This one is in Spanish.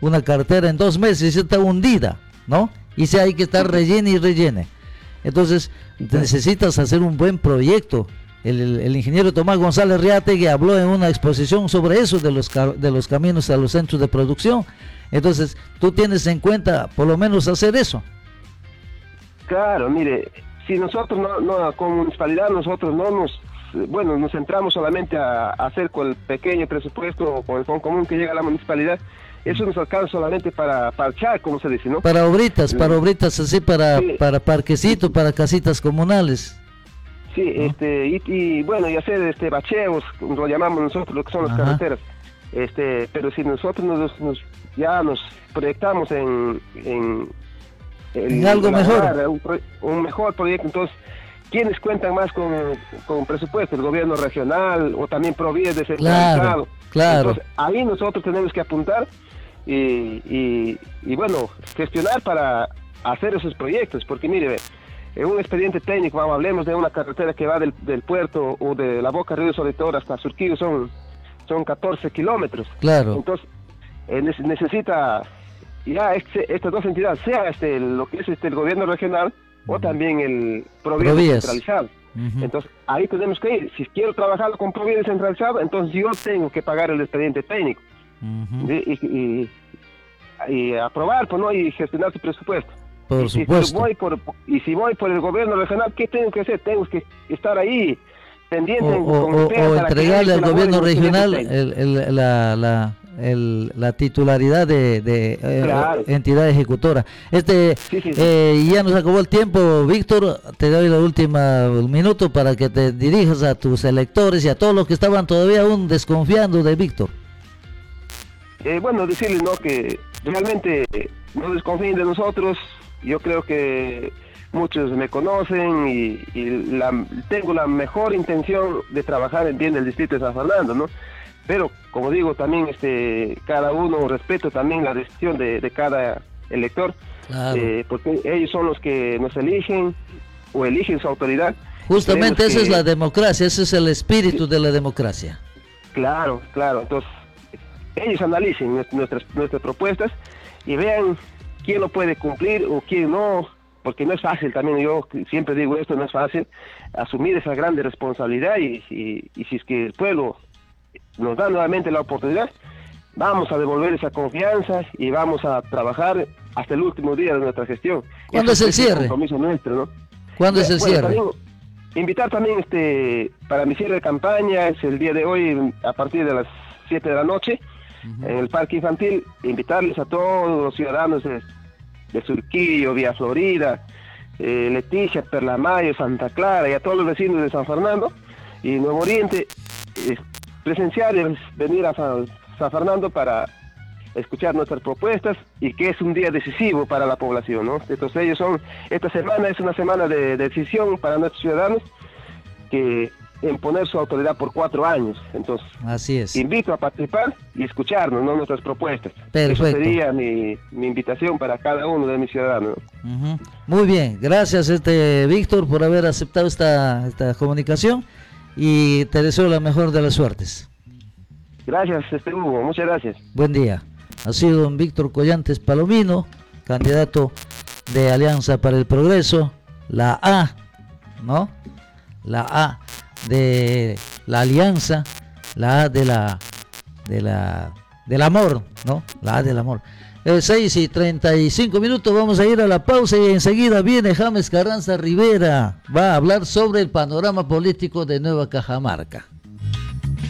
una carretera en 2 meses está hundida, ¿no? Y si hay que estar rellene y rellene. Entonces necesitas hacer un buen proyecto. El ingeniero Tomás González Riategui habló en una exposición sobre eso de los caminos a los centros de producción. Entonces tú tienes en cuenta por lo menos hacer eso. Claro, mire, si nosotros como municipalidad nosotros nos centramos solamente a hacer con el pequeño presupuesto o con el fondo común que llega a la municipalidad, eso nos alcanza solamente para parchar, como se dice, ¿no? Para obritas así, para parquecitos, para casitas comunales. Sí, ¿no? Y hacer bacheos, lo llamamos nosotros, lo que son las carreteras. Pero si nosotros nos proyectamos en algo mejor, un mejor proyecto, entonces ¿quiénes cuentan más con presupuesto? El gobierno regional o también Provías descentralizado. Claro. Entonces ahí nosotros tenemos que apuntar y gestionar para hacer esos proyectos, porque mire, en un expediente técnico, hablemos de una carretera que va del puerto o de la Boca Río Solitor hasta Surquillo, son 14 kilómetros. Claro. Entonces necesita ya estas dos entidades, sea lo que es el gobierno regional o también el Provías descentralizado. Entonces ahí tenemos que ir. Si quiero trabajar con Provías descentralizado, entonces yo tengo que pagar el expediente técnico y aprobar, pues, ¿no? Y gestionar su presupuesto. Por supuesto. Si voy por el gobierno regional, ¿qué tengo que hacer? Tengo que estar ahí pendiente o entregarle al gobierno regional la titularidad de claro. entidad ejecutora. Ya nos acabó el tiempo, Víctor. Te doy el último minuto para que te dirijas a tus electores y a todos los que estaban todavía aún desconfiando de Víctor. Decirles, ¿no?, que realmente no desconfíen de nosotros. Yo creo que muchos me conocen y tengo la mejor intención de trabajar en bien del distrito de San Fernando, ¿no? Pero, como digo, también cada uno respeto también la decisión de cada elector, claro. Porque ellos son los que nos eligen o eligen su autoridad. Justamente esa es la democracia, ese es el espíritu de la democracia. Claro. Entonces, ellos analicen nuestras propuestas y vean quién lo puede cumplir o quién no, porque no es fácil, también yo siempre digo esto, no es fácil asumir esa grande responsabilidad y si es que el pueblo nos da nuevamente la oportunidad, vamos a devolver esa confianza y vamos a trabajar hasta el último día de nuestra gestión. ¿Cuándo es el cierre? Compromiso nuestro, ¿no? ¿Cuándo es el cierre? También, invitar también para mi cierre de campaña, es el día de hoy a partir de las 7 de la noche, en el Parque Infantil, invitarles a todos los ciudadanos de Surquillo, Villa Florida, Leticia, Perlamayo, Santa Clara y a todos los vecinos de San Fernando y Nuevo Oriente, presenciar y venir a San Fernando para escuchar nuestras propuestas y que es un día decisivo para la población, ¿no? Entonces esta semana es una semana de decisión para nuestros ciudadanos que imponer su autoridad por 4 años. Entonces, así es. Invito a participar y escucharnos, ¿no?, nuestras propuestas. Perfecto. Eso sería mi invitación para cada uno de mis ciudadanos. Muy bien, gracias Víctor por haber aceptado esta comunicación y te deseo la mejor de las suertes. Gracias, Hugo, muchas gracias. Buen día. Ha sido don Víctor Collantes Palomino, candidato de Alianza para el Progreso, la A, ¿no? La A de la alianza, la A del amor, ¿no? La A del amor. 6:35, vamos a ir a la pausa y enseguida viene James Carranza Rivera, va a hablar sobre el panorama político de Nueva Cajamarca.